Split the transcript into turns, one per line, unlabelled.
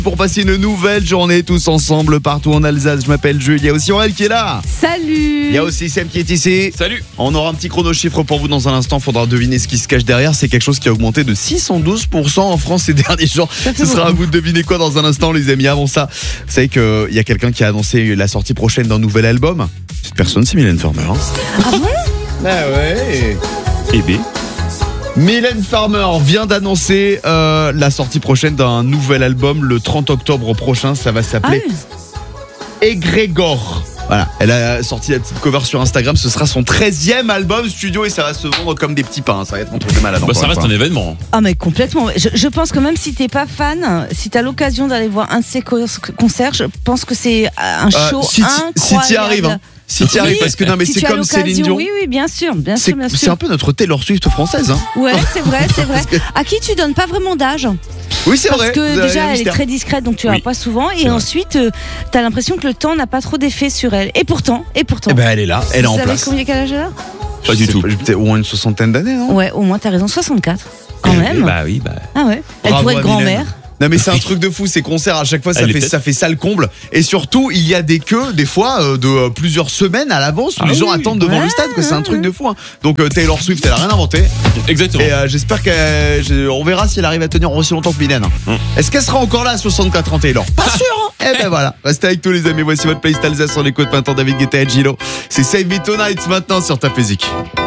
pour passer une nouvelle journée tous ensemble partout en Alsace. Je m'appelle Jules, il y a aussi Aurel qui est là.
Salut.
Il y a aussi Sam qui est ici.
Salut.
On aura un petit chrono chiffre pour vous dans un instant. Faudra deviner ce qui se cache derrière. C'est quelque chose qui a augmenté de 612% en France ces derniers jours. Ce sera à vous de deviner quoi dans un instant, les amis. Avant ça, vous savez qu'il y a quelqu'un qui a annoncé la sortie prochaine d'un nouvel album. Cette personne, c'est Mylène Farmer.
Ah bon?
Ah ouais.
Eh bien.
Mylène Farmer vient d'annoncer la sortie prochaine d'un nouvel album le 30 octobre prochain. Ça va s'appeler Egrégore. Voilà, elle a sorti la petite cover sur Instagram. Ce sera son 13e album studio et ça va se vendre comme des petits pains. Ça va être un truc de malade.
Ça reste un événement.
Ah mais complètement. Je pense que même si t'es pas fan, si t'as l'occasion d'aller voir un de ses concerts, je pense que c'est un show incroyable.
Si t'y arrives, hein. Si t'y arrives, parce que non mais
si
c'est comme Céline Dion.
Oui, bien sûr.
C'est un peu notre Taylor Swift française. Hein.
Ouais, c'est vrai. À qui tu donnes pas vraiment d'âge.
Oui, c'est vrai.
Parce que déjà, elle est très discrète, donc tu la vois pas souvent. Et ensuite, t'as l'impression que le temps n'a pas trop d'effet sur elle. Et pourtant. Eh ben,
elle est là, elle est en place.
Vous savez quel âge elle a?
Pas du tout.
Peut-être au moins une soixantaine d'années, non?
Ouais, au moins t'as raison, 64. Quand même.
Bah oui.
Ah ouais. Elle
Bravo
pourrait être
à
grand-mère.
Mylène. Non mais c'est un truc de fou, ces concerts à chaque fois ça fait ça le comble et surtout il y a des queues des fois de plusieurs semaines à l'avance où les gens attendent devant le stade c'est un truc de fou hein. Donc Taylor Swift elle a rien inventé.
Exactement.
Et j'espère qu'on verra si elle arrive à tenir aussi longtemps que Mylène. Est-ce qu'elle sera encore là à 64 ans Taylor? Pas sûr hein. Eh ben voilà, restez avec tous les amis, voici votre playlist Alsace sur les côtes maintenant David Guetta et Gilo. C'est Save Me Tonight maintenant sur Top Music.